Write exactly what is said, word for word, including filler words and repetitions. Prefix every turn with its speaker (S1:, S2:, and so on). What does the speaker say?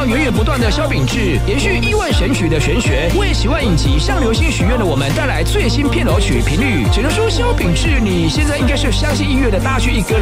S1: 源源不断的萧秉治，延续亿万神曲的玄学，为喜欢影集向流星许愿的我们带来最新片头曲频率。只能说萧秉治，你现在应该是相信音乐的大剧一哥。